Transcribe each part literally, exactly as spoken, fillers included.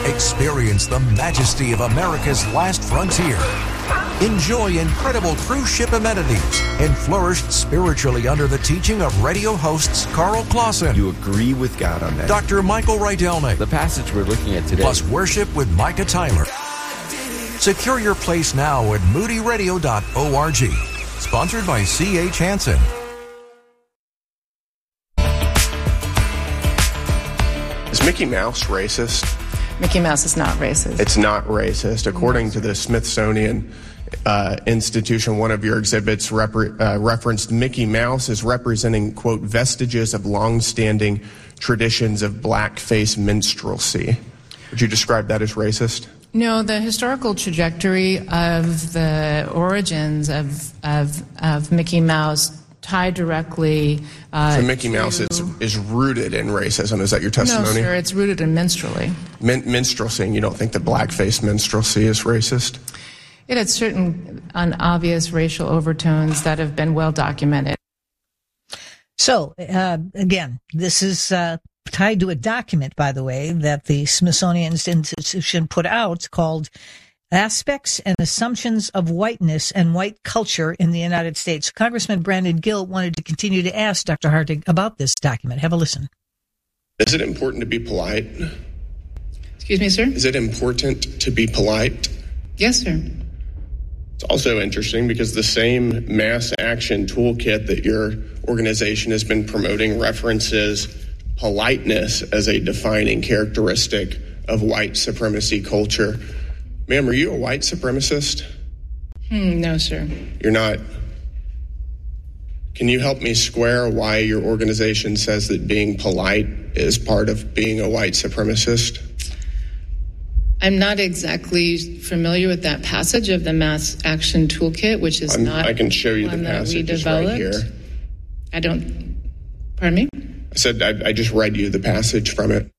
Experience the majesty of America's last frontier. Enjoy incredible cruise ship amenities and flourish spiritually under the teaching of radio hosts Carl Clausen. You agree with God on that? Doctor Michael Rydelnik. The passage we're looking at today. Plus worship with Micah Tyler. Secure your place now at moody radio dot org. Sponsored by C H. Hansen. Is Mickey Mouse racist? Mickey Mouse is not racist. It's not racist. According to the Smithsonian uh, Institution, one of your exhibits repre- uh, referenced Mickey Mouse as representing, quote, vestiges of long-standing traditions of blackface minstrelsy. Would you describe that as racist? No, the historical trajectory of the origins of of, of Mickey Mouse tie directly uh, So Mickey to, Mouse is, is rooted in racism. Is that your testimony? No, sir, it's rooted in minstrelsy. Min- minstrelsy, and you don't think that blackface minstrelsy is racist? It had certain unobvious racial overtones that have been well documented. So, uh, again, this is uh, tied to a document, by the way, that the Smithsonian Institution put out called Aspects and Assumptions of Whiteness and White Culture in the United States. Congressman Brandon Gill wanted to continue to ask Doctor Hartig about this document. Have a listen. Is it important to be polite? Excuse me, sir? Is it important to be polite? Yes, sir. It's also interesting because the same mass action toolkit that your organization has been promoting references politeness as a defining characteristic of white supremacy culture. Ma'am, are you a white supremacist? Hmm, no, sir. You're not. Can you help me square why your organization says that being polite is part of being a white supremacist? I'm not exactly familiar with that passage of the Mass Action Toolkit, which is I'm, not I can show you one the that we passage. It's developed. right here. I don't, pardon me? I said I, I just read you the passage from it.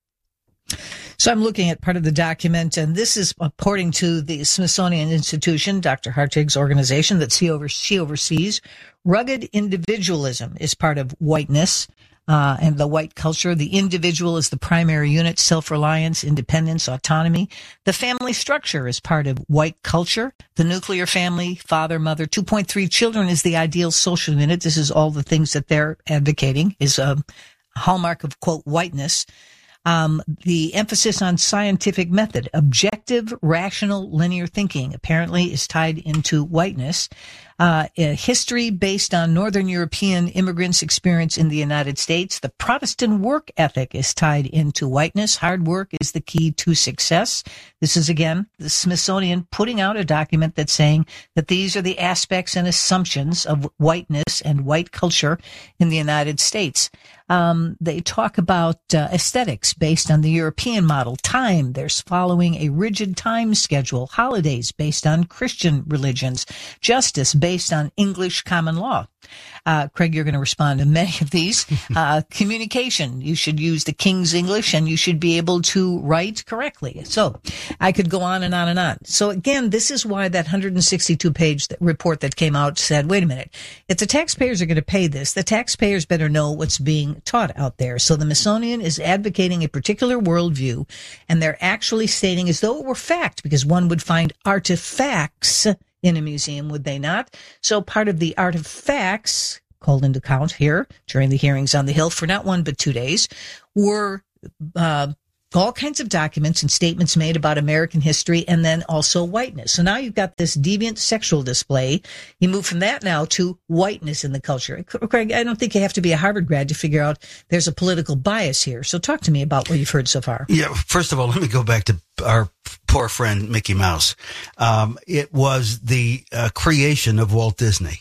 So I'm looking at part of the document, and this is according to the Smithsonian Institution, Doctor Hartig's organization that she, over, she oversees. Rugged individualism is part of whiteness uh, and the white culture. The individual is the primary unit, self-reliance, independence, autonomy. The family structure is part of white culture. The nuclear family, father, mother, two point three children is the ideal social unit. This is all the things that they're advocating is a hallmark of, quote, whiteness. Um, the emphasis on scientific method, objective, rational, linear thinking apparently is tied into whiteness. Uh, a history based on Northern European immigrants' experience in the United States. The Protestant work ethic is tied into whiteness. Hard work is the key to success. This is, again, the Smithsonian putting out a document that's saying that these are the aspects and assumptions of whiteness and white culture in the United States. Um, they talk about uh, aesthetics based on the European model. Time, they're following a rigid time schedule. Holidays based on Christian religions. Justice based on English common law. Uh, Craig, you're going to respond to many of these. Uh, communication, you should use the King's English and you should be able to write correctly. So I could go on and on and on. So again, this is why that one hundred sixty-two page report that came out said, wait a minute, if the taxpayers are going to pay this, the taxpayers better know what's being taught out there. So the Smithsonian is advocating a particular worldview, and they're actually stating as though it were fact, because one would find artifacts in a museum, would they not? So part of the artifacts called into account here during the hearings on the Hill for not one but two days were uh, all kinds of documents and statements made about American history and then also whiteness. So now you've got this deviant sexual display. You move from that now to whiteness in the culture. Craig, I don't think you have to be a Harvard grad to figure out there's a political bias here. So talk to me about what you've heard so far. Yeah, first of all, let me go back to our poor friend Mickey Mouse. Um, it was the uh, creation of Walt Disney.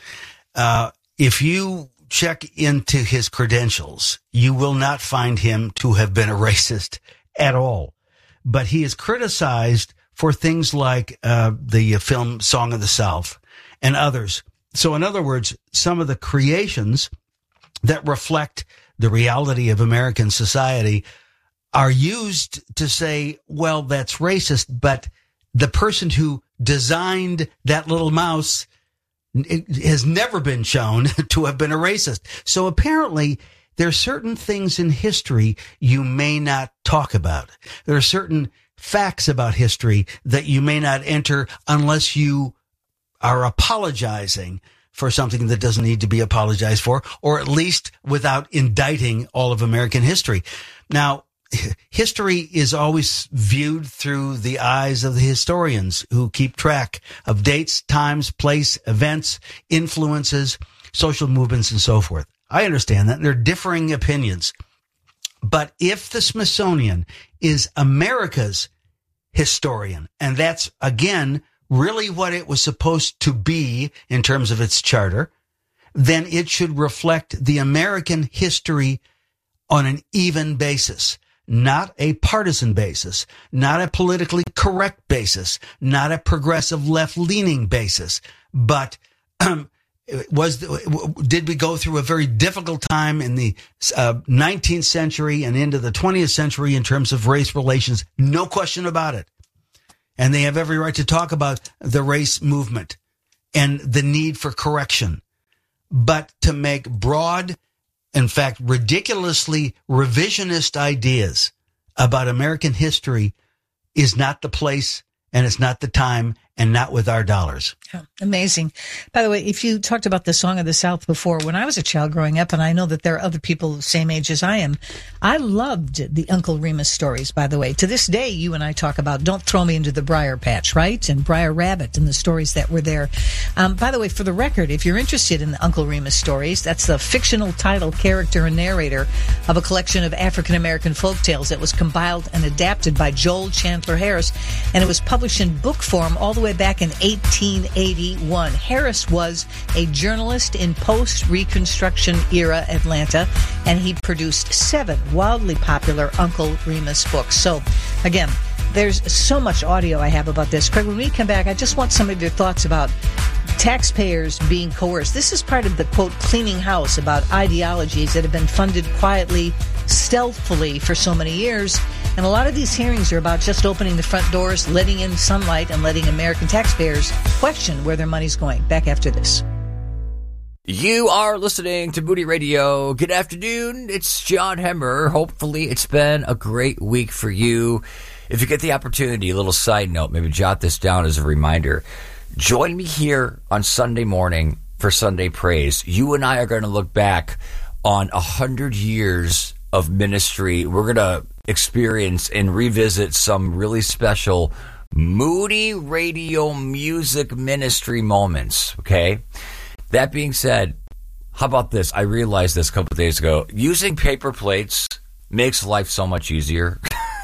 Uh, if you check into his credentials, you will not find him to have been a racist at all. But he is criticized for things like uh, the film Song of the South and others. So in other words, some of the creations that reflect the reality of American society are used to say, well, that's racist, but the person who designed that little mouse it has never been shown to have been a racist. So apparently there are certain things in history you may not talk about. There are certain facts about history that you may not enter unless you are apologizing for something that doesn't need to be apologized for, or at least without indicting all of American history. Now, history is always viewed through the eyes of the historians who keep track of dates, times, place, events, influences, social movements, and so forth. I understand that. There are differing opinions. But if the Smithsonian is America's historian, and that's, again, really what it was supposed to be in terms of its charter, then it should reflect the American history on an even basis, not a partisan basis, not a politically correct basis, not a progressive left-leaning basis, but um, was did we go through a very difficult time in the uh, nineteenth century and into the twentieth century in terms of race relations? No question about it. And they have every right to talk about the race movement and the need for correction. But to make broad, in fact, ridiculously revisionist ideas about American history is not the place, and it's not the time, and not with our dollars. Yeah, amazing. By the way, if you talked about the Song of the South before, when I was a child growing up, and I know that there are other people the same age as I am, I loved the Uncle Remus stories, by the way. To this day, you and I talk about Don't Throw Me Into the Briar Patch, right? And Briar Rabbit and the stories that were there. Um, by the way, for the record, if you're interested in the Uncle Remus stories, that's the fictional title, character, and narrator of a collection of African-American folk tales that was compiled and adapted by Joel Chandler Harris, and it was published in book form all the way back in eighteen eighty-one. Harris was a journalist in post-Reconstruction era Atlanta, and he produced seven wildly popular Uncle Remus books. So, again, there's so much audio I have about this. Craig, when we come back, I just want some of your thoughts about taxpayers being coerced. This is part of the, quote, cleaning house about ideologies that have been funded quietly, stealthily for so many years. And a lot of these hearings are about just opening the front doors, letting in sunlight, and letting American taxpayers question where their money's going. Back after this. You are listening to Moody Radio. Good afternoon. It's John Hemmer. Hopefully it's been a great week for you. If you get the opportunity, a little side note, maybe jot this down as a reminder. Join me here on Sunday morning for Sunday Praise. You and I are going to look back on a hundred years of ministry. We're going to experience and revisit some really special Moody Radio music ministry moments, okay? That being said, how about this? I realized this a couple of days ago. Using paper plates makes life so much easier.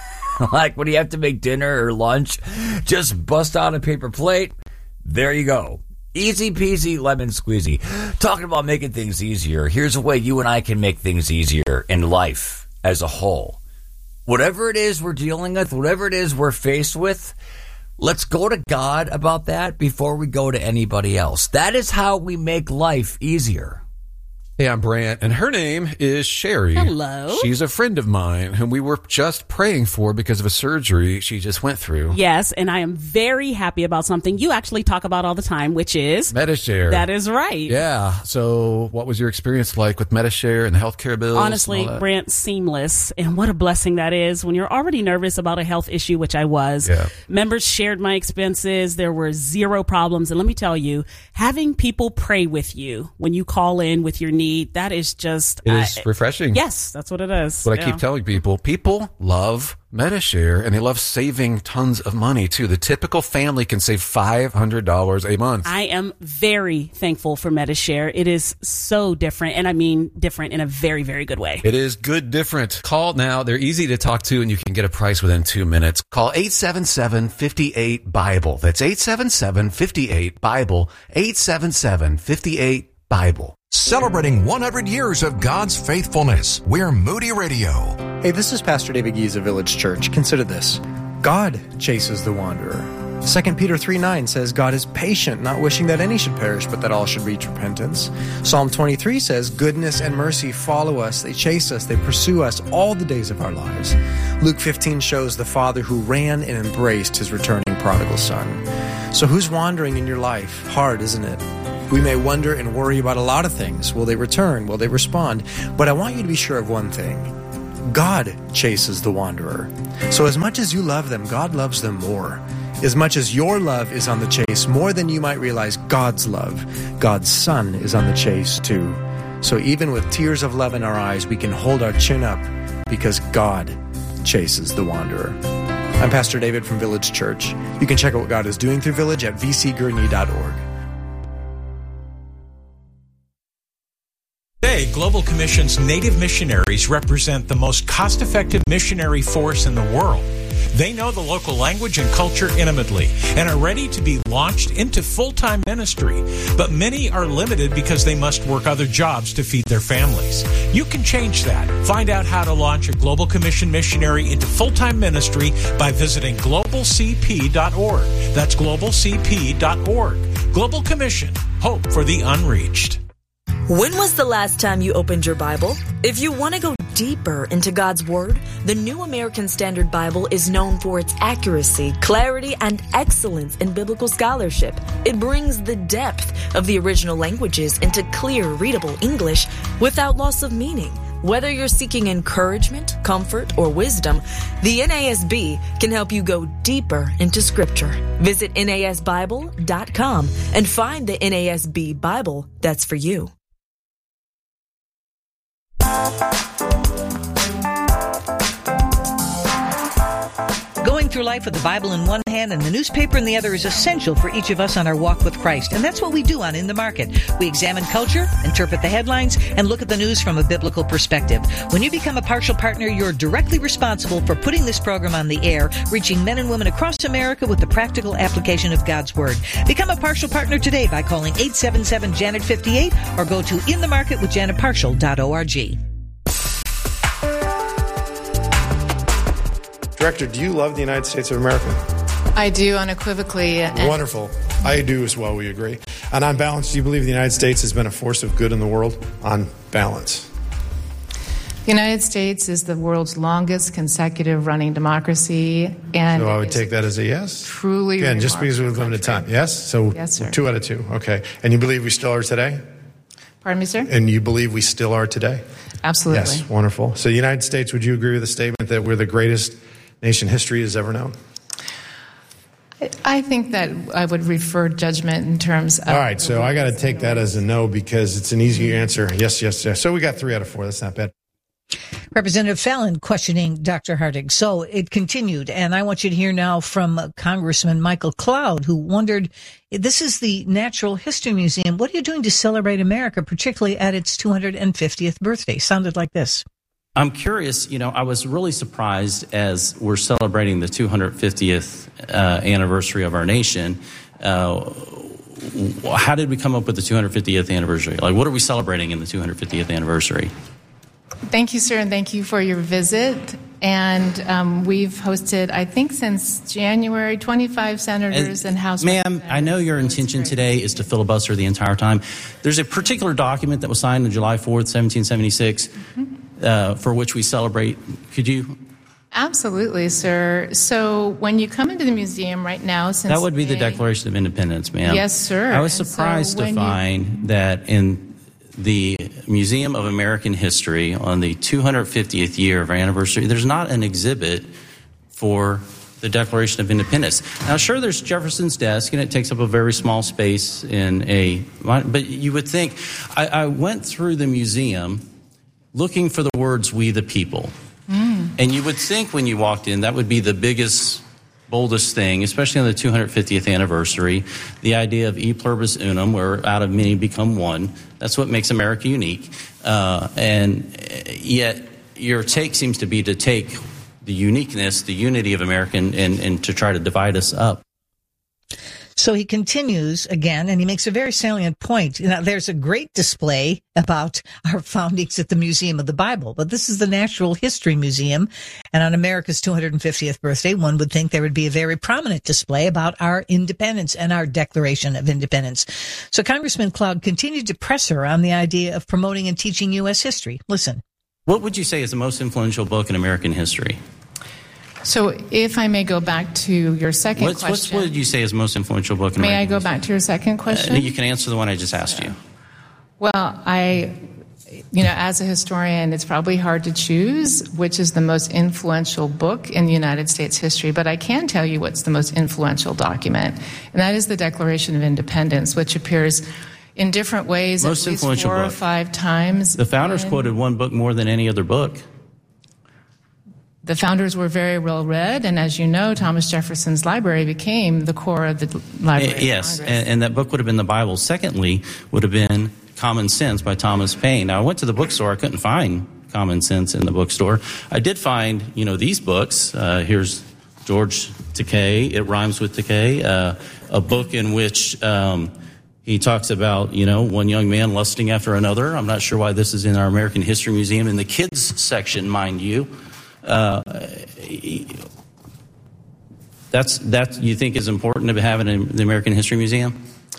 Like when you have to make dinner or lunch, just bust out a paper plate. There you go. Easy peasy, lemon squeezy. Talking about making things easier, here's a way you and I can make things easier in life as a whole. Whatever it is we're dealing with, whatever it is we're faced with, let's go to God about that before we go to anybody else. That is how we make life easier. Hey, I'm Brant, and her name is Sherry. Hello. She's a friend of mine whom we were just praying for because of a surgery she just went through. Yes, and I am very happy about something you actually talk about all the time, which is Medi-Share. That is right. Yeah. So what was your experience like with Medi-Share and the healthcare bills? Honestly, Brant, seamless. And what a blessing that is when you're already nervous about a health issue, which I was. Yeah. Members shared my expenses. There were zero problems. And let me tell you, having people pray with you when you call in with your needs, that is just... It is uh, refreshing. Yes, that's what it is. What yeah. I keep telling people, people love Medi-Share, and they love saving tons of money, too. The typical family can save five hundred dollars a month. I am very thankful for Medi-Share. It is so different, and I mean different in a very, very good way. It is good different. Call now. They're easy to talk to, and you can get a price within two minutes. Call eight seven seven, five eight, BIBLE. That's eight seven seven, five eight, BIBLE. eight seven seven, five eight, BIBLE. Celebrating one hundred years of God's faithfulness. We're Moody Radio. Hey, this is Pastor David Gies of Village Church. Consider this. God chases the wanderer. Second Peter three nine says, God is patient, not wishing that any should perish, but that all should reach repentance. Psalm twenty-three says, goodness and mercy follow us. They chase us. They pursue us all the days of our lives. Luke fifteen shows the father who ran and embraced his returning prodigal son. So who's wandering in your life? Hard, isn't it? We may wonder and worry about a lot of things. Will they return? Will they respond? But I want you to be sure of one thing. God chases the wanderer. So as much as you love them, God loves them more. As much as your love is on the chase, more than you might realize, God's love, God's Son, is on the chase too. So even with tears of love in our eyes, we can hold our chin up because God chases the wanderer. I'm Pastor David from Village Church. You can check out what God is doing through Village at v c gurney dot org. Today, Global Commission's Native missionaries represent the most cost-effective missionary force in the world. They know the local language and culture intimately and are ready to be launched into full-time ministry. But many are limited because they must work other jobs to feed their families. You can change that. Find out how to launch a Global Commission missionary into full-time ministry by visiting global c p dot org. That's global c p dot org. Global Commission. Hope for the unreached. When was the last time you opened your Bible? If you want to go deeper into God's Word, the New American Standard Bible is known for its accuracy, clarity, and excellence in biblical scholarship. It brings the depth of the original languages into clear, readable English without loss of meaning. Whether you're seeking encouragement, comfort, or wisdom, the N A S B can help you go deeper into Scripture. Visit N A S Bible dot com and find the N A S B Bible that's for you. Going through life with the Bible in one hand and the newspaper in the other is essential for each of us on our walk with Christ. And that's what we do on In the Market. We examine culture, interpret the headlines, and look at the news from a biblical perspective. When you become a partial partner, you're directly responsible for putting this program on the air, reaching men and women across America with the practical application of God's Word. Become a partial partner today by calling eight seven seven Janet fifty-eight or go to in the market with janet partial dot org. Director, do you love the United States of America? I do unequivocally. And Wonderful. I do as well, we agree. And on balance, do you believe the United States has been a force of good in the world? On balance. The United States is the world's longest consecutive running democracy. And so I would take that as a yes? Truly Again, just because we have limited time. Yes? So yes, sir. Two out of two. Okay. And you believe we still are today? Pardon me, sir? And you believe we still are today? Absolutely. Yes. Wonderful. So the United States, would you agree with the statement that we're the greatest nation history has ever known? I think that I would refer judgment in terms of... All right, so I got to take that as a no because it's an easy answer. Yes, yes, yes. So we got three out of four. That's not bad. Representative Fallon questioning Doctor Hartig. So it continued, and I want you to hear now from Congressman Michael Cloud, who wondered, this is the Natural History Museum. What are you doing to celebrate America, particularly at its two hundred fiftieth birthday? Sounded like this. I'm curious, you know, I was really surprised as we're celebrating the two hundred fiftieth uh, anniversary of our nation. Uh, how did we come up with the two hundred fiftieth anniversary? Like, what are we celebrating in the two hundred fiftieth anniversary? Thank you, sir, and thank you for your visit. And um, we've hosted, I think, since January, twenty-five senators and, and House Ma'am, representatives. I know your intention today is to filibuster the entire time. There's a particular document that was signed on July fourth, seventeen seventy-six, mm-hmm. uh, for which we celebrate. Could you... Absolutely, sir. So when you come into the museum right now, since that would be May, the Declaration of Independence, ma'am. Yes, sir. I was surprised so to find you... that in the Museum of American History on the two hundred fiftieth year of our anniversary, there's not an exhibit for the Declaration of Independence. Now, sure, there's Jefferson's desk, and it takes up a very small space in a... But you would think... I, I went through the museum looking for the words, "We the people." Mm. And you would think when you walked in, that would be the biggest, boldest thing, especially on the two hundred fiftieth anniversary, the idea of e pluribus unum, where out of many become one. That's what makes America unique. Uh, and yet your take seems to be to take the uniqueness, the unity of America, and, and to try to divide us up. So he continues again, and he makes a very salient point. Now, there's a great display about our foundings at the Museum of the Bible, but this is the Natural History Museum. And on America's two hundred fiftieth birthday, one would think there would be a very prominent display about our independence and our Declaration of Independence. So Congressman Cloud continued to press her on the idea of promoting and teaching U S history. Listen. What would you say is the most influential book in American history? So if I may go back to your second What's, what's, question. what did you say is the most influential book in May I American go back to your second question? Uh, you can answer the one I just asked you. Well, I, you know, as a historian, it's probably hard to choose which is the most influential book in the United States history, but I can tell you what's the most influential document, and that is the Declaration of Independence, which appears in different ways Most at least influential four or book. five times. The founders in- quoted one book more than any other book. The founders were very well read, and as you know, Thomas Jefferson's library became the core of the Library of Yes, Congress. and, and that book would have been the Bible. Secondly, would have been Common Sense by Thomas Paine. Now, I went to the bookstore. I couldn't find Common Sense in the bookstore. I did find, you know, these books. Uh, here's George Takei. It rhymes with Takei. Uh, a book in which um, he talks about, you know, one young man lusting after another. I'm not sure why this is in our American History Museum in the kids section, mind you. Uh, that's that you think is important to have it in the American History Museum?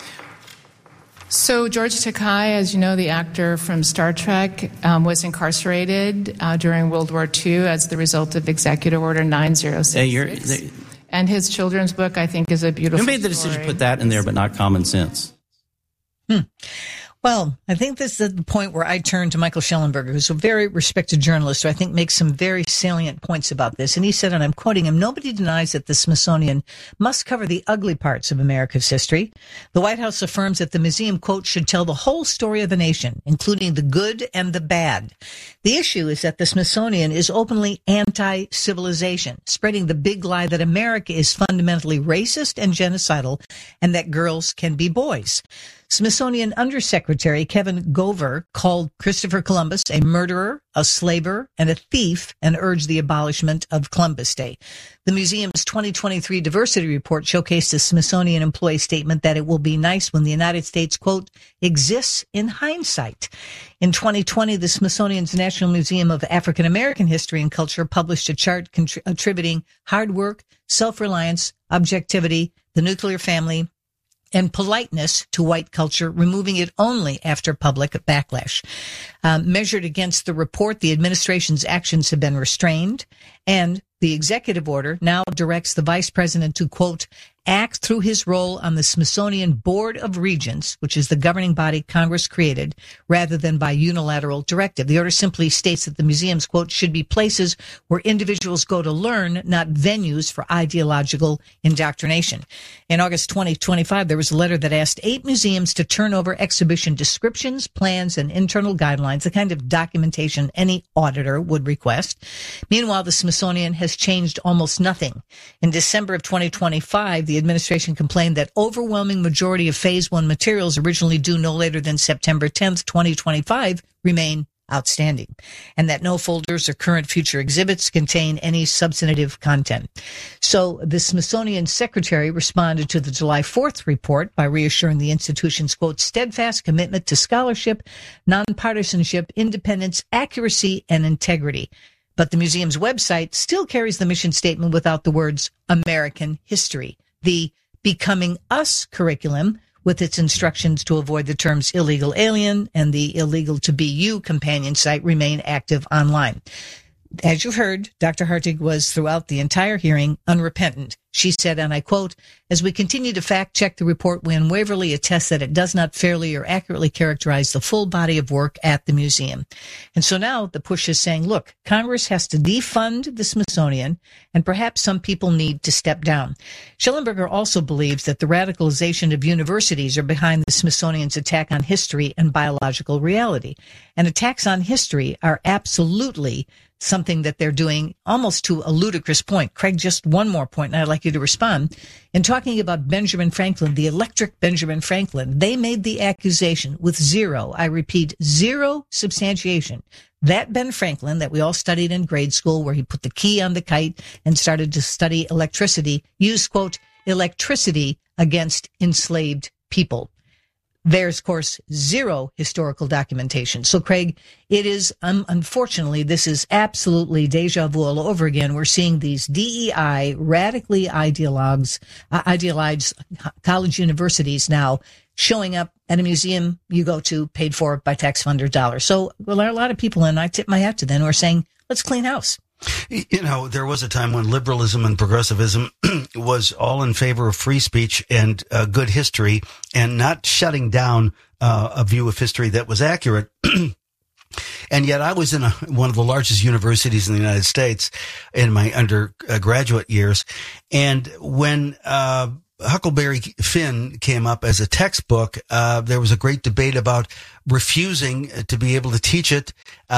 So George Takei, as you know, the actor from Star Trek, um, was incarcerated uh, during World War Two as the result of Executive Order nine oh six six. Hey, you're, they, and his children's book, I think, is a beautiful who made the story. decision to put that in there but not Common Sense? Hmm. Well, I think this is the point where I turn to Michael Schellenberger, who's a very respected journalist who I think makes some very salient points about this. And he said, and I'm quoting him, "Nobody denies that the Smithsonian must cover the ugly parts of America's history. The White House affirms that the museum, quote, should tell the whole story of a nation, including the good and the bad. The issue is that the Smithsonian is openly anti-civilization, spreading the big lie that America is fundamentally racist and genocidal and that girls can be boys." Smithsonian Undersecretary Kevin Gover called Christopher Columbus a murderer, a slaver, and a thief, and urged the abolishment of Columbus Day. The museum's twenty twenty-three diversity report showcased a Smithsonian employee statement that it will be nice when the United States, quote, exists in hindsight. In twenty twenty, the Smithsonian's National Museum of African American History and Culture published a chart contri- attributing hard work, self-reliance, objectivity, the nuclear family, and politeness to white culture, removing it only after public backlash. Um, measured against the report, the administration's actions have been restrained, and the executive order now directs the vice president to, quote, act through his role on the Smithsonian Board of Regents, which is the governing body Congress created, rather than by unilateral directive. The order simply states that the museums, quote, should be places where individuals go to learn, not venues for ideological indoctrination. In August twenty twenty-five, there was a letter that asked eight museums to turn over exhibition descriptions, plans, and internal guidelines, the kind of documentation any auditor would request. Meanwhile, the Smithsonian has changed almost nothing. In December of twenty twenty-five, the administration complained that overwhelming majority of phase one materials originally due no later than September tenth, twenty twenty-five remain outstanding, and that no folders or current future exhibits contain any substantive content. So the Smithsonian secretary responded to the July fourth report by reassuring the institution's, quote, steadfast commitment to scholarship, nonpartisanship, independence, accuracy, and integrity. But the museum's website still carries the mission statement without the words American history. The Becoming Us curriculum, with its instructions to avoid the terms illegal alien and the illegal to be you companion site, remain active online. As you heard, Doctor Hartig was throughout the entire hearing unrepentant. She said, and I quote, as we continue to fact check the report, we unwaveringly attest that it does not fairly or accurately characterize the full body of work at the museum. And so now the push is saying, look, Congress has to defund the Smithsonian, and perhaps some people need to step down. Schellenberger also believes that the radicalization of universities are behind the Smithsonian's attack on history and biological reality. And attacks on history are absolutely something that they're doing almost to a ludicrous point. Craig, just one more point, and I'd like you to respond. In talking about Benjamin Franklin, the electric Benjamin Franklin, they made the accusation with zero, I repeat, zero substantiation. That Ben Franklin that we all studied in grade school, where he put the key on the kite and started to study electricity, used, quote, electricity against enslaved people. There's, of course, zero historical documentation. So, Craig, it is, um, unfortunately, this is absolutely deja vu all over again. We're seeing these D E I radically ideologues, uh, idealized college universities now showing up at a museum you go to paid for by tax funder dollars. So, well, there are a lot of people, and I tip my hat to them, who are saying, let's clean house. You know, there was a time when liberalism and progressivism was all in favor of free speech and uh, good history and not shutting down uh, a view of history that was accurate. And yet I was in a, one of the largest universities in the United States in my undergraduate years. And when uh, Huckleberry Finn came up as a textbook, uh, there was a great debate about refusing to be able to teach it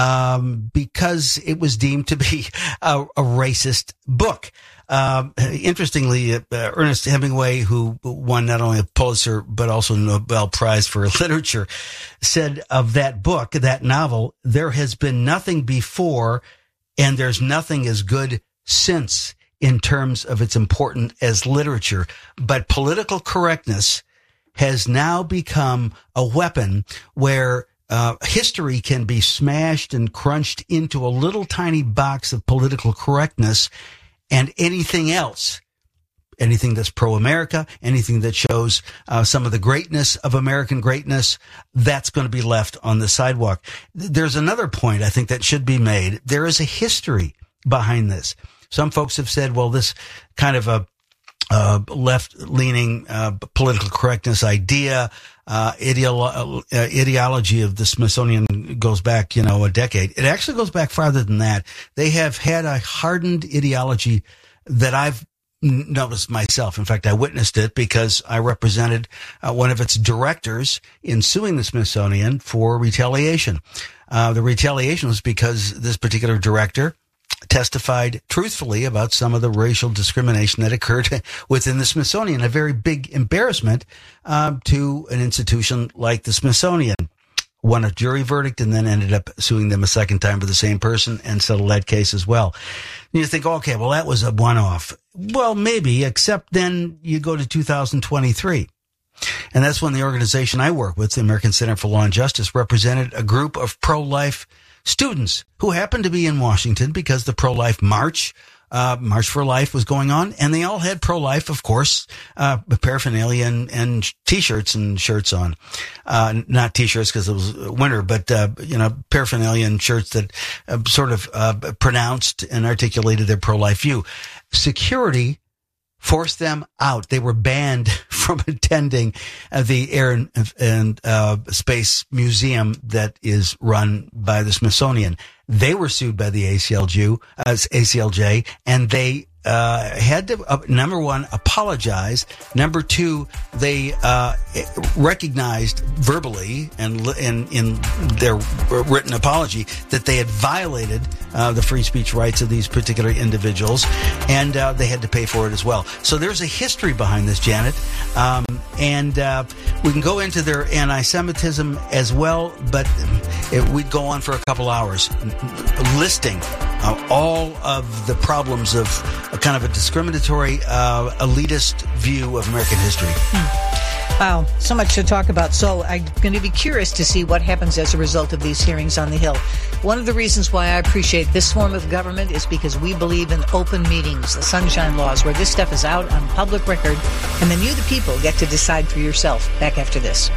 um, because it was deemed to be a, a racist book. Um, interestingly, uh, Ernest Hemingway, who won not only a Pulitzer but also a Nobel Prize for Literature, said of that book, that novel, there has been nothing before and there's nothing as good since in terms of its importance as literature. But political correctness has now become a weapon where uh, history can be smashed and crunched into a little tiny box of political correctness. And anything else, anything that's pro-America, anything that shows uh, some of the greatness of American greatness, that's going to be left on the sidewalk. There's another point I think that should be made. There is a history behind this. Some folks have said, well, this kind of a uh, left-leaning uh, political correctness idea, uh, ideolo- uh, ideology of the Smithsonian goes back, you know, a decade. It actually goes back farther than that. They have had a hardened ideology that I've noticed myself. In fact, I witnessed it because I represented uh, one of its directors in suing the Smithsonian for retaliation. Uh, the retaliation was because this particular director testified truthfully about some of the racial discrimination that occurred within the Smithsonian, a very big embarrassment uh, to an institution like the Smithsonian. Won a jury verdict and then ended up suing them a second time for the same person and settled that case as well. And you think, okay, well, that was a one-off. Well, maybe, except then you go to two thousand twenty-three. And that's when the organization I work with, the American Center for Law and Justice, represented a group of pro-life students who happened to be in Washington because the pro-life march, uh, March for Life was going on. And they all had pro-life, of course, uh, paraphernalia and, and t-shirts and shirts on. Uh, not t-shirts because it was winter, but, uh, you know, paraphernalia and shirts that uh, sort of, uh, pronounced and articulated their pro-life view. Security forced them out. They were banned from attending uh, the Air and, and uh, Space Museum that is run by the Smithsonian. They were sued by the A C L J, uh, A C L J, and they uh, had to, uh, number one, apologize. Number two, they uh, recognized verbally and in, in their written apology that they had violated uh, the free speech rights of these particular individuals, and uh, they had to pay for it as well. So there's a history behind this, Janet, um, and uh, we can go into their anti-Semitism as well, but it, we'd go on for a couple hours listing uh, all of the problems of a kind of a discriminatory, uh, elitist view of American history. Hmm. Wow, so much to talk about. So I'm going to be curious to see what happens as a result of these hearings on the Hill. One of the reasons why I appreciate this form of government is because we believe in open meetings, the sunshine laws, where this stuff is out on public record, and then you, the people, get to decide for yourself. Back after this.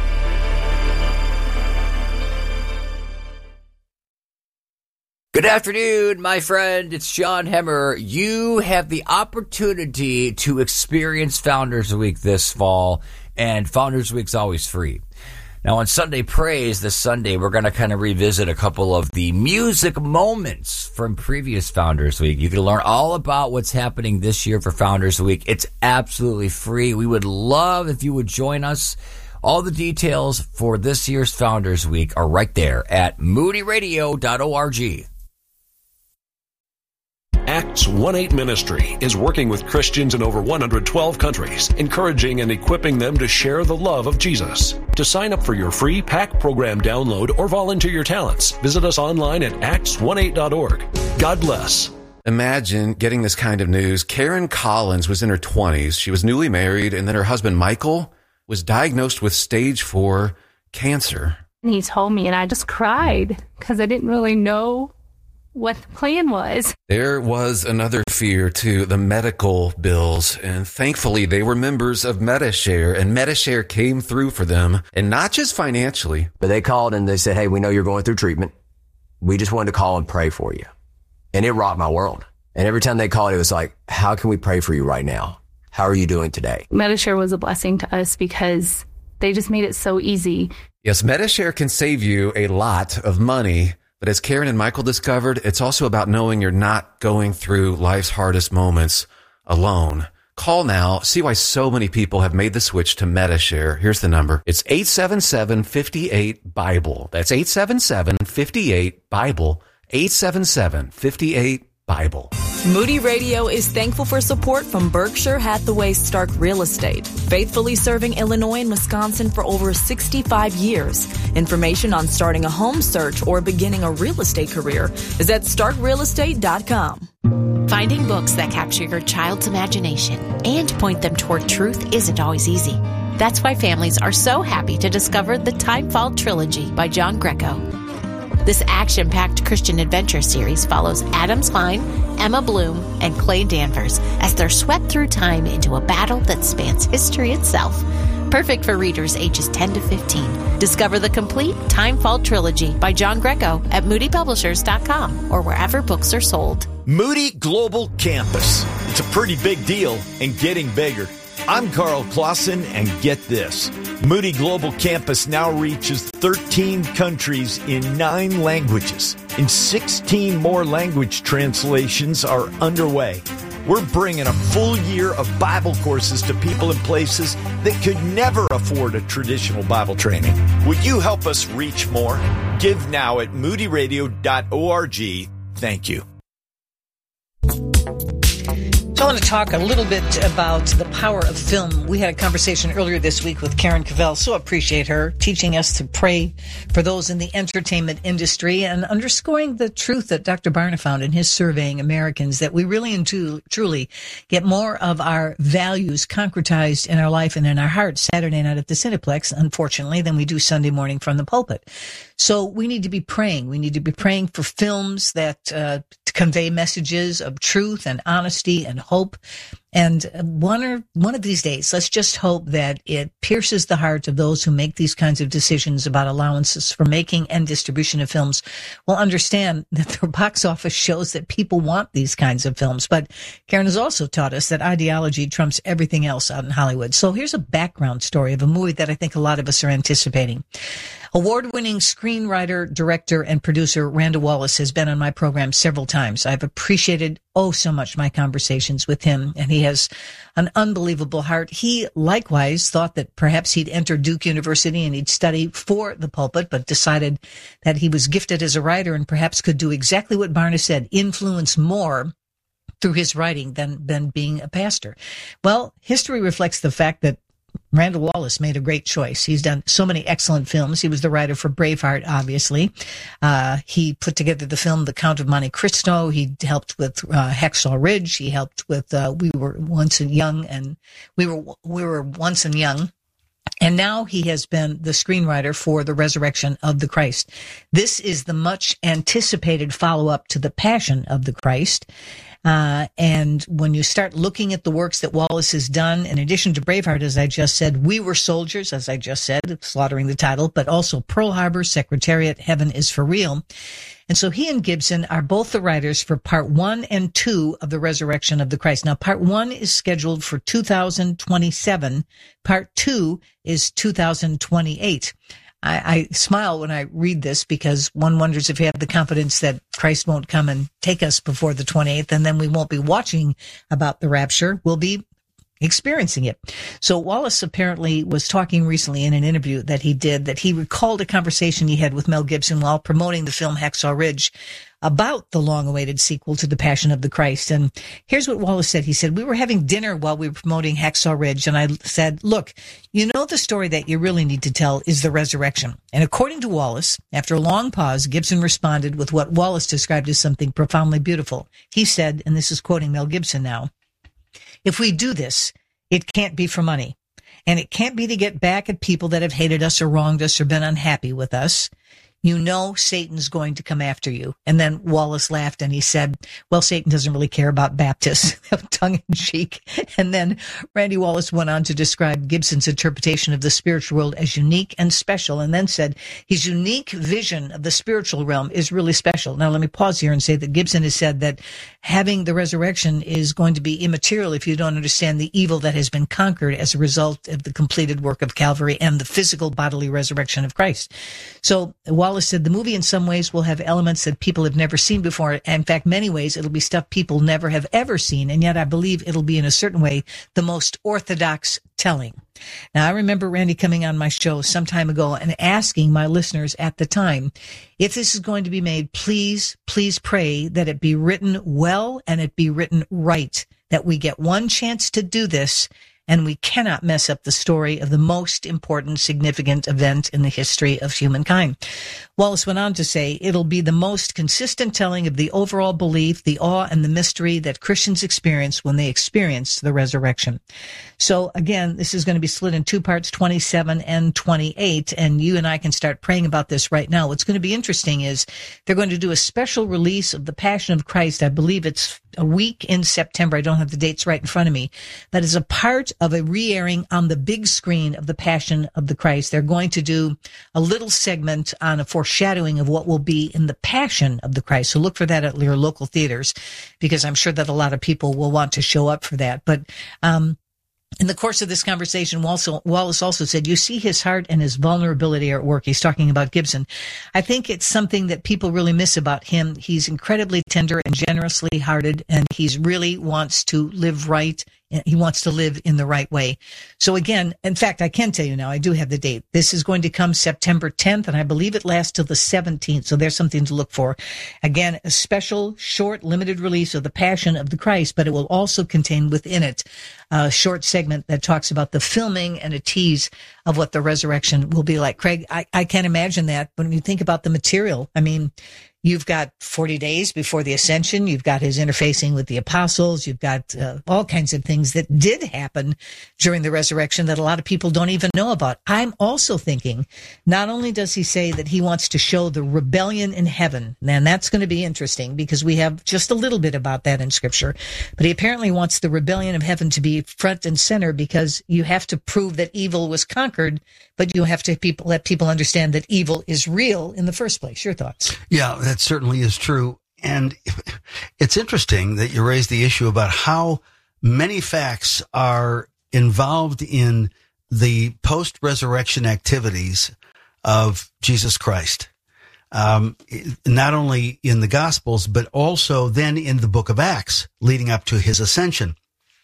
Good afternoon, my friend. It's John Hemmer. You have the opportunity to experience Founders Week this fall, and Founders Week's always free. Now, on Sunday Praise this Sunday, we're going to kind of revisit a couple of the music moments from previous Founders Week. You can learn all about what's happening this year for Founders Week. It's absolutely free. We would love if you would join us. All the details for this year's Founders Week are right there at moody radio dot org. Acts one eight Ministry is working with Christians in over one hundred twelve countries, encouraging and equipping them to share the love of Jesus. To sign up for your free P A C program download or volunteer your talents, visit us online at acts eighteen dot org. God bless. Imagine getting this kind of news. Karen Collins was in her twenties. She was newly married, and then her husband, Michael, was diagnosed with stage four cancer. And he told me, and I just cried because I didn't really know what the plan was. There was another fear too, the medical bills, and thankfully they were members of Medi-Share, and Medi-Share came through for them, and not just financially. But they called and they said, hey, we know you're going through treatment. We just wanted to call and pray for you. and it rocked my world. And every time they called, it was like, how can we pray for you right now? How are you doing today? Medi-Share was a blessing to us because they just made it so easy. Yes, Medi-Share can save you a lot of money. But as Karen and Michael discovered, it's also about knowing you're not going through life's hardest moments alone. Call now. See why so many people have made the switch to Medi-Share. Here's the number. It's eight seven seven, five eight, Bible. That's eight seven seven, five eight, Bible. eight seven seven, five eight, Bible. Moody Radio is thankful for support from Berkshire Hathaway Stark Real Estate, faithfully serving Illinois and Wisconsin for over sixty-five years. Information on starting a home search or beginning a real estate career is at stark real estate dot com. Finding books that capture your child's imagination and point them toward truth isn't always easy. That's why families are so happy to discover the Timefall Trilogy by John Greco. This action-packed Christian adventure series follows Adam Klein, Emma Bloom, and Clay Danvers as they're swept through time into a battle that spans history itself. Perfect for readers ages ten to fifteen. Discover the complete Timefall Trilogy by John Greco at moody publishers dot com or wherever books are sold. Moody Global Campus. It's a pretty big deal and getting bigger. I'm Carl Clausen, and get this. Moody Global Campus now reaches thirteen countries in nine languages, and sixteen more language translations are underway. We're bringing a full year of Bible courses to people in places that could never afford a traditional Bible training. Would you help us reach more? Give now at moody radio dot org. Thank you. So I want to talk a little bit about the power of film. We had a conversation earlier this week with Karen Cavell. So appreciate her teaching us to pray for those in the entertainment industry and underscoring the truth that Doctor Barna found in his surveying Americans, that we really and truly get more of our values concretized in our life and in our hearts Saturday night at the Cineplex, unfortunately, than we do Sunday morning from the pulpit. So we need to be praying. We need to be praying for films that uh, convey messages of truth and honesty and hope. And one or one of these days, let's just hope that it pierces the heart of those who make these kinds of decisions about allowances for making and distribution of films will understand that the box office shows that people want these kinds of films. But Karen has also taught us that ideology trumps everything else out in Hollywood. So here's a background story of a movie that I think a lot of us are anticipating. Award-winning screenwriter, director, and producer Randall Wallace has been on my program several times. I've appreciated oh so much my conversations with him, and he has an unbelievable heart. He likewise thought that perhaps he'd enter Duke University and he'd study for the pulpit, but decided that he was gifted as a writer and perhaps could do exactly what Barna said, influence more through his writing than, than being a pastor. Well, history reflects the fact that Randall Wallace made a great choice. He's done so many excellent films. He was the writer for Braveheart, obviously. Uh, he put together the film The Count of Monte Cristo. He helped with uh, Hacksaw Ridge. He helped with uh, We Were Once and Young, and We Were We Were Once and Young. And now he has been the screenwriter for The Resurrection of the Christ. This is the much anticipated follow-up to The Passion of the Christ. Uh, and when you start looking at the works that Wallace has done, in addition to Braveheart, as I just said, We Were Soldiers, as I just said, slaughtering the title, but also Pearl Harbor, Secretariat, Heaven is for Real. And so he and Gibson are both the writers for part one and two of The Resurrection of the Christ. Now, part one is scheduled for two thousand twenty-seven. Part two is two thousand twenty-eight. I, I smile when I read this because one wonders if you have the confidence that Christ won't come and take us before the twenty-eighth, and then we won't be watching about the rapture. We'll be experiencing it. So Wallace apparently was talking recently in an interview that he did that he recalled a conversation he had with Mel Gibson while promoting the film Hacksaw Ridge about the long-awaited sequel to The Passion of the Christ. And here's what Wallace said. He said, we were having dinner while we were promoting Hacksaw Ridge, and I said, look, you know the story that you really need to tell is the resurrection. And according to Wallace, after a long pause, Gibson responded with what Wallace described as something profoundly beautiful. He said, and this is quoting Mel Gibson now, if we do this, it can't be for money. And it can't be to get back at people that have hated us or wronged us or been unhappy with us. you know Satan's going to come after you. And then Wallace laughed and he said, well, Satan doesn't really care about Baptists, tongue in cheek. And then Randy Wallace went on to describe Gibson's interpretation of the spiritual world as unique and special, and then said his unique vision of the spiritual realm is really special. Now, let me pause here and say that Gibson has said that having the resurrection is going to be immaterial if you don't understand the evil that has been conquered as a result of the completed work of Calvary and the physical bodily resurrection of Christ. So Wallace said the movie in some ways will have elements that people have never seen before. In fact, many ways it'll be stuff people never have ever seen, and yet I believe it'll be in a certain way the most orthodox telling. Now, I remember Randy coming on my show some time ago and asking my listeners at the time, if this is going to be made, please, please pray that it be written well and it be written right, that we get one chance to do this and we cannot mess up the story of the most important, significant event in the history of humankind. Wallace went on to say, it'll be the most consistent telling of the overall belief, the awe, and the mystery that Christians experience when they experience the resurrection. So again, this is going to be split in two parts, twenty-seven and twenty-eight, and you and I can start praying about this right now. What's going to be interesting is they're going to do a special release of The Passion of Christ. I believe it's a week in September. I don't have the dates right in front of me. That is a part of a re-airing on the big screen of The Passion of the Christ. They're going to do a little segment on a foreshadowing of what will be in The Passion of the Christ. So look for that at your local theaters, because I'm sure that a lot of people will want to show up for that. But um in the course of this conversation, Wallace also said, you see his heart and his vulnerability are at work. He's talking about Gibson. I think it's something that people really miss about him. He's incredibly tender and generously hearted, and he's really wants to live right. He wants to live in the right way. So again, in fact, I can tell you now, I do have the date. This is going to come September tenth, and I believe it lasts till the seventeenth. So there's something to look for. Again, a special, short, limited release of The Passion of the Christ, but it will also contain within it a short segment that talks about the filming and a tease of what the resurrection will be like. Craig, I, I can't imagine that. But when you think about the material, I mean, you've got forty days before the ascension. You've got his interfacing with the apostles. You've got uh, all kinds of things that did happen during the resurrection that a lot of people don't even know about. I'm also thinking, not only does he say that he wants to show the rebellion in heaven, and that's going to be interesting because we have just a little bit about that in Scripture, but he apparently wants the rebellion of heaven to be front and center, because you have to prove that evil was conquered, but you have to people, let people understand that evil is real in the first place. Your thoughts? Yeah, that certainly is true. And it's interesting that you raised the issue about how many facts are involved in the post-resurrection activities of Jesus Christ. Um, not only in the Gospels, but also then in the book of Acts leading up to his ascension.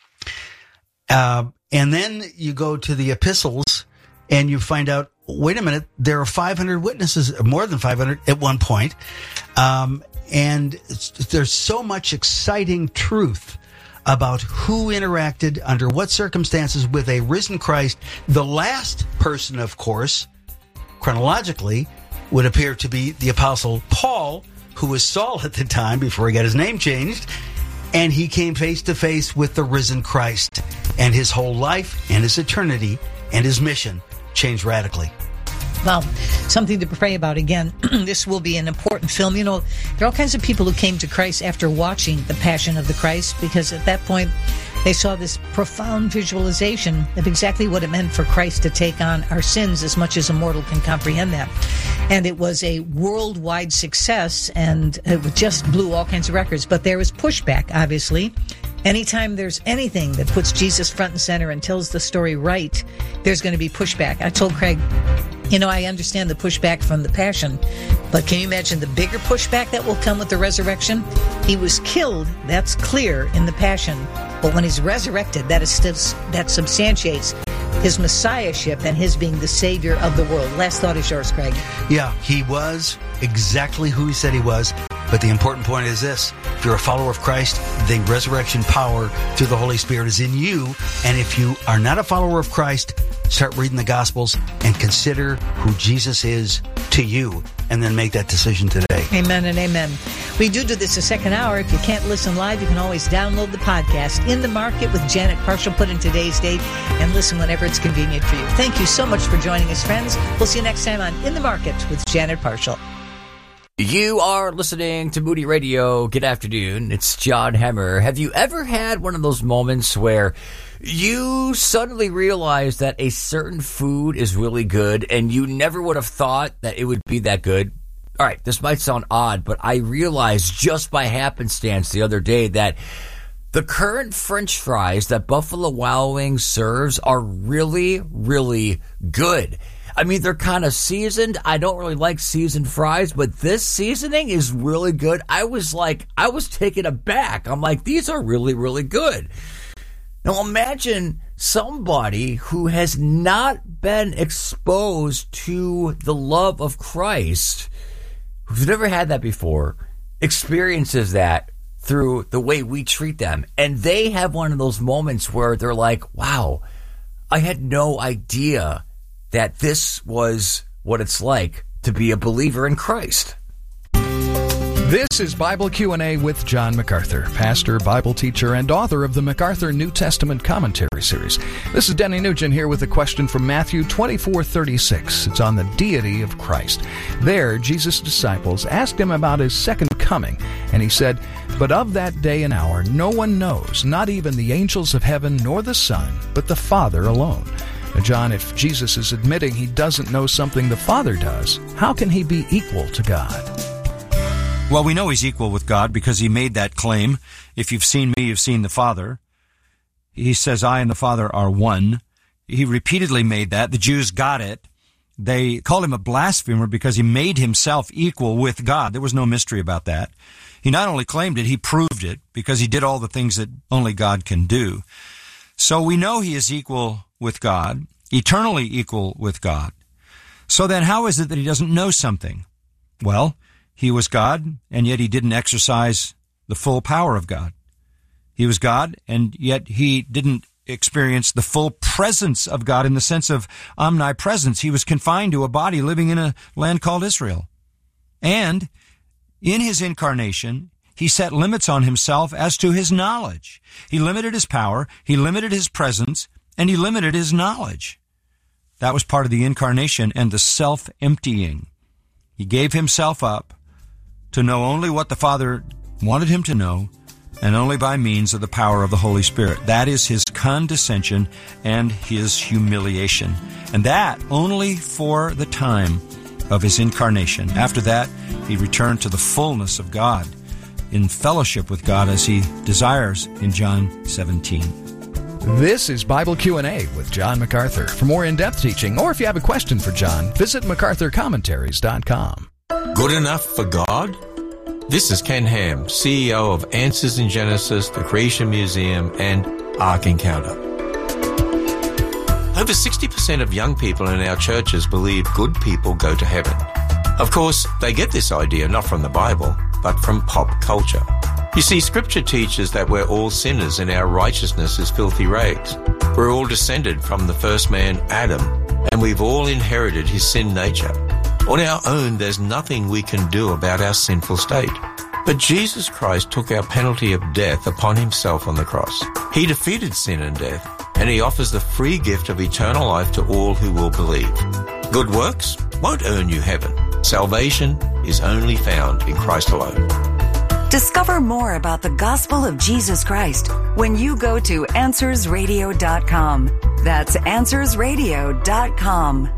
Uh, and then you go to the epistles and you find out, wait a minute, there are five hundred witnesses, more than five hundred at one point. Um, and there's so much exciting truth about who interacted under what circumstances with a risen Christ. The last person, of course, chronologically, would appear to be the Apostle Paul, who was Saul at the time before he got his name changed. And he came face to face with the risen Christ, and his whole life and his eternity and his mission changed radically. Well, something to pray about. Again, this will be an important film. You know, there are all kinds of people who came to Christ after watching The Passion of the Christ, because at that point they saw this profound visualization of exactly what it meant for Christ to take on our sins, as much as a mortal can comprehend that. And it was a worldwide success, and it just blew all kinds of records. But there was pushback, obviously. Anytime there's anything that puts Jesus front and center and tells the story right, there's going to be pushback. I told Craig, you know, I understand the pushback from the Passion, but can you imagine the bigger pushback that will come with the resurrection? He was killed, that's clear in the Passion, but when he's resurrected, that is that substantiates his messiahship and his being the savior of the world. Last thought is yours, Craig. Yeah, he was exactly who he said he was. But the important point is this: if you're a follower of Christ, the resurrection power through the Holy Spirit is in you. And if you are not a follower of Christ, start reading the Gospels and consider who Jesus is to you. and then make that decision today. Amen and amen. We do do this a second hour. If you can't listen live, you can always download the podcast, In the Market with Janet Parshall. Put in today's date and listen whenever it's convenient for you. Thank you so much for joining us, friends. We'll see you next time on In the Market with Janet Parshall. You are listening to Moody Radio. Good afternoon. It's John Hemmer. Have you ever had one of those moments where you suddenly realize that a certain food is really good and you never would have thought that it would be that good? All right, this might sound odd, but I realized just by happenstance the other day that the current French fries that Buffalo Wild Wings serves are really, really good. I mean, they're kind of seasoned. I don't really like seasoned fries, but this seasoning is really good. I was like, I was taken aback. I'm like, these are really, really good. Now imagine somebody who has not been exposed to the love of Christ, who's never had that before, experiences that through the way we treat them. And they have one of those moments where they're like, wow, I had no idea that this was what it's like to be a believer in Christ. This is Bible Q and A with John MacArthur, pastor, Bible teacher, and author of the MacArthur New Testament Commentary Series. This is Denny Nugent here with a question from Matthew twenty-four thirty-six. It's on the deity of Christ. There, Jesus' disciples asked him about his second coming, and he said, "But of that day and hour no one knows, not even the angels of heaven nor the Son, but the Father alone." Now, John, if Jesus is admitting he doesn't know something the Father does, how can he be equal to God? Well, we know he's equal with God because he made that claim. If you've seen me, you've seen the Father. He says, I and the Father are one. He repeatedly made that. The Jews got it. They called him a blasphemer because he made himself equal with God. There was no mystery about that. He not only claimed it, he proved it because he did all the things that only God can do. So we know he is equal with God, eternally equal with God. So then how is it that he doesn't know something? Well, he was God, and yet he didn't exercise the full power of God. He was God, and yet he didn't experience the full presence of God in the sense of omnipresence. He was confined to a body living in a land called Israel. And in his incarnation, he set limits on himself as to his knowledge. He limited his power, he limited his presence, and he limited his knowledge. That was part of the incarnation and the self-emptying. He gave himself up to know only what the Father wanted him to know, and only by means of the power of the Holy Spirit. That is his condescension and his humiliation. And that only for the time of his incarnation. After that, he returned to the fullness of God, in fellowship with God as he desires in John seventeen. This is Bible Q and A with John MacArthur. For more in-depth teaching, or if you have a question for John, visit macarthur commentaries dot com. Good enough for God? This is Ken Ham, C E O of Answers in Genesis, the Creation Museum, and Ark Encounter. Over sixty percent of young people in our churches believe good people go to heaven. Of course, they get this idea not from the Bible, but from pop culture. You see, Scripture teaches that we're all sinners and our righteousness is filthy rags. We're all descended from the first man, Adam, and we've all inherited his sin nature. On our own, there's nothing we can do about our sinful state. But Jesus Christ took our penalty of death upon himself on the cross. He defeated sin and death, and he offers the free gift of eternal life to all who will believe. Good works won't earn you heaven. Salvation is only found in Christ alone. Discover more about the gospel of Jesus Christ when you go to answers radio dot com. That's answers radio dot com.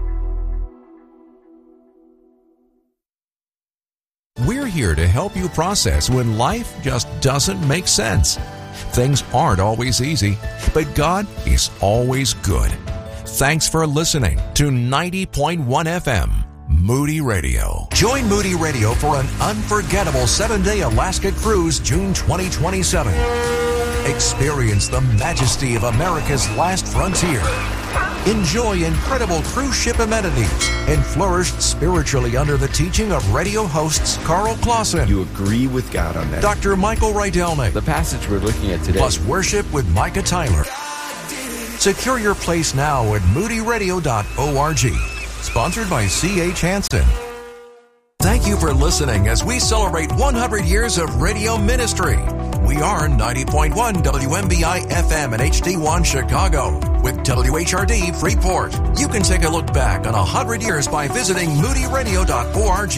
We're here to help you process when life just doesn't make sense. Things aren't always easy, but God is always good. Thanks for listening to ninety point one F M. Moody Radio. Join Moody Radio for an unforgettable seven-day Alaska cruise June twenty twenty-seven. Experience the majesty of America's last frontier. Enjoy incredible cruise ship amenities and flourish spiritually under the teaching of radio hosts Carl Clausen. You agree with God on that. Doctor Michael Rydelnik. The passage we're looking at today. Plus worship with Micah Tyler. Secure your place now at moody radio dot org. Sponsored by C H Hansen. Thank you for listening as we celebrate one hundred years of radio ministry. We are ninety point one W M B I F M and H D one Chicago with W H R D Freeport. You can take a look back on one hundred years by visiting moody radio dot org.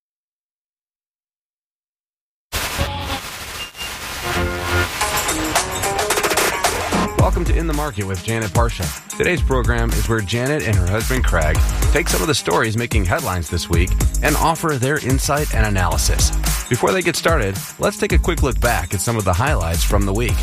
Welcome to In the Market with Janet Parshall. Today's program is where Janet and her husband Craig take some of the stories making headlines this week and offer their insight and analysis. Before they get started, let's take a quick look back at some of the highlights from the week.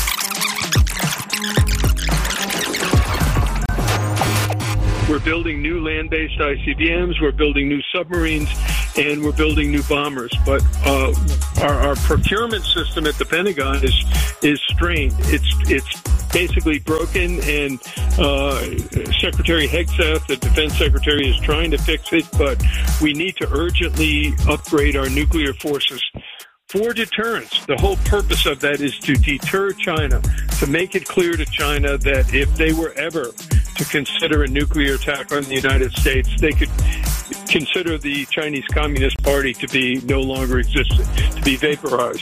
We're building new land-based I C B Ms, we're building new submarines, and we're building new bombers. But uh, our, our procurement system at the Pentagon is is strained. It's it's basically broken, and uh, Secretary Hegseth, the Defense Secretary, is trying to fix it, but we need to urgently upgrade our nuclear forces for deterrence. The whole purpose of that is to deter China, to make it clear to China that if they were ever to consider a nuclear attack on the United States, they could consider the Chinese Communist Party to be no longer existent, to be vaporized.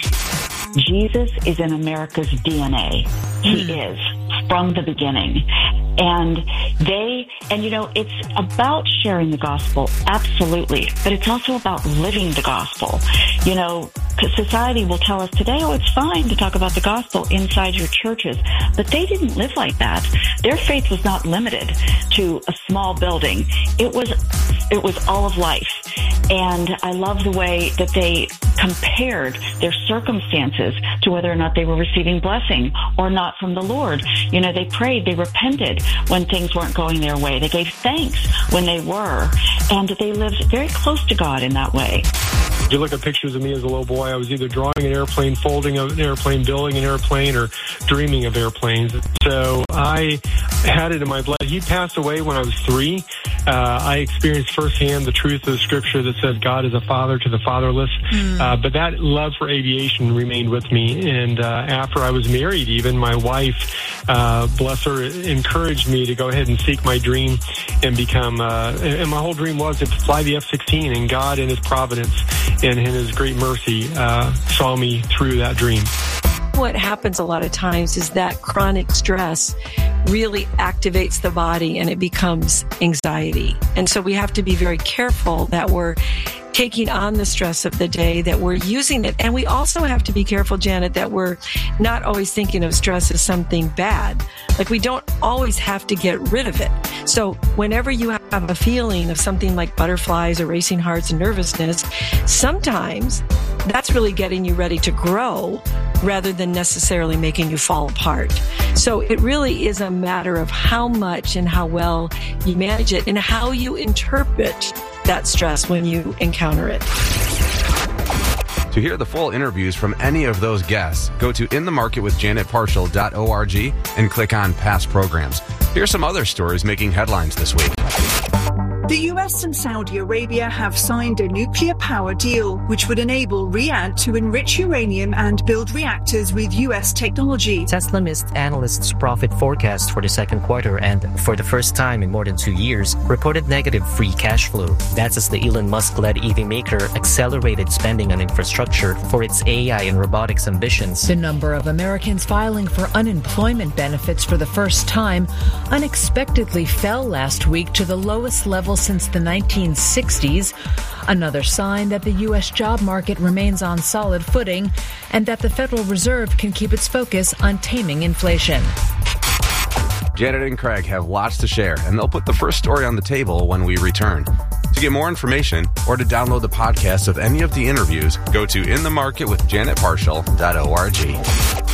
Jesus is in America's D N A. He mm. is from the beginning. And they, and you know, it's about sharing the gospel, absolutely, but it's also about living the gospel. You know, society will tell us today, oh, it's fine to talk about the gospel inside your churches, but they didn't live like that. Their faith was not limited to a small building. It was, it was all of life. And I love the way that they compared their circumstances to whether or not they were receiving blessing or not from the Lord. You know, they prayed, they repented when things weren't going their way. They gave thanks when they were, and they lived very close to God in that way. If you look at pictures of me as a little boy, I was either drawing an airplane, folding an airplane, building an airplane, or dreaming of airplanes. So I had it in my blood. He passed away when I was three. Uh, I experienced firsthand the truth of the scripture that says God is a father to the fatherless. Mm. Uh, but that love for aviation remained with me. And uh, after I was married, even my wife, uh, bless her, encouraged me to go ahead and seek my dream and become, uh, and my whole dream was to fly the F sixteen, and God in his providence and in his great mercy uh, saw me through that dream. What happens a lot of times is that chronic stress really activates the body and it becomes anxiety. And so we have to be very careful that we're taking on the stress of the day, that we're using it. And we also have to be careful, Janet, that we're not always thinking of stress as something bad. Like, we don't always have to get rid of it. So whenever you have a feeling of something like butterflies or racing hearts and nervousness, sometimes that's really getting you ready to grow rather than necessarily making you fall apart. So it really is a matter of how much and how well you manage it and how you interpret that stress when you encounter it. To hear the full interviews from any of those guests, go to in the market with janet parshall dot org and click on past programs. Here's some other stories making headlines this week. The U S and Saudi Arabia have signed a nuclear power deal, which would enable Riyadh to enrich uranium and build reactors with U S technology. Tesla missed analysts' profit forecast for the second quarter and, for the first time in more than two years, reported negative free cash flow. That's as the Elon Musk-led E V maker accelerated spending on infrastructure for its A I and robotics ambitions. The number of Americans filing for unemployment benefits for the first time unexpectedly fell last week to the lowest level since the nineteen sixties, another sign that the U S job market remains on solid footing and that the Federal Reserve can keep its focus on taming inflation. Janet and Craig have lots to share, and they'll put the first story on the table when we return. To get more information or to download the podcast of any of the interviews, go to in the market with janet parshall dot org.